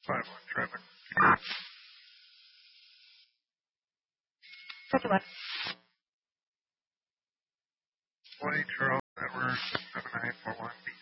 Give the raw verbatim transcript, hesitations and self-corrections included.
five one traffic. fifty-one. White Charles Network seven nine four one B.